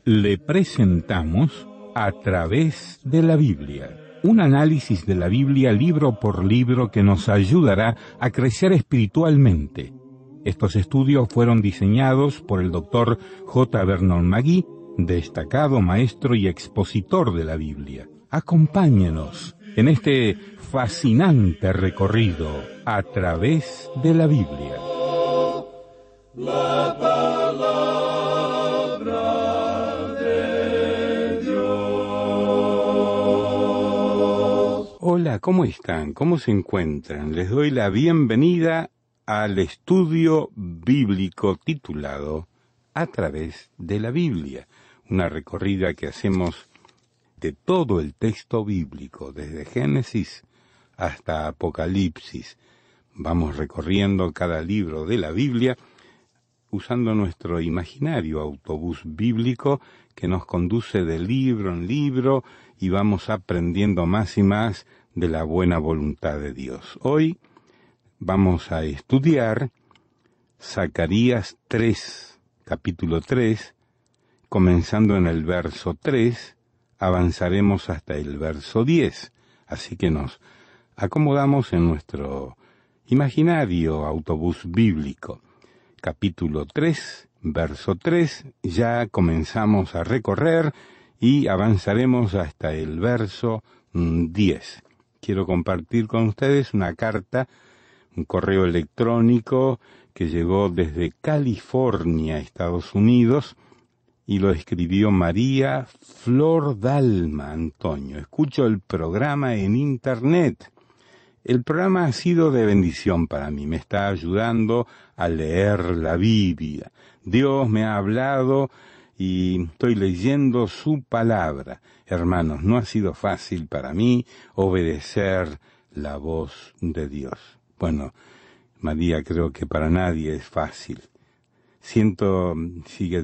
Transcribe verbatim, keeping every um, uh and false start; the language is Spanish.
Le presentamos A través de la Biblia, un análisis de la Biblia libro por libro que nos ayudará a crecer espiritualmente. Estos estudios fueron diseñados por el doctor J. Vernon McGee, destacado maestro y expositor de la Biblia. Acompáñenos en este fascinante recorrido a través de la Biblia. La palabra de Dios. Hola, ¿cómo están? ¿Cómo se encuentran? Les doy la bienvenida al estudio bíblico titulado A través de la Biblia, una recorrida que hacemos de todo el texto bíblico, desde Génesis hasta Apocalipsis. Vamos recorriendo cada libro de la Biblia usando nuestro imaginario autobús bíblico que nos conduce de libro en libro y vamos aprendiendo más y más de la buena voluntad de Dios. Hoy vamos a estudiar Zacarías tres, capítulo tres, comenzando en el verso tres, avanzaremos hasta el verso diez, así que nos acomodamos en nuestro imaginario autobús bíblico. Capítulo tres, verso tres, ya comenzamos a recorrer y avanzaremos hasta el verso diez. Quiero compartir con ustedes una carta, un correo electrónico que llegó desde California, Estados Unidos, y lo escribió María Flor Dalma Antonio. Escucho el programa en internet. El programa ha sido de bendición para mí, me está ayudando a leer la Biblia. Dios me ha hablado y estoy leyendo su palabra. Hermanos, no ha sido fácil para mí obedecer la voz de Dios. Bueno, María, creo que para nadie es fácil. Siento, sigue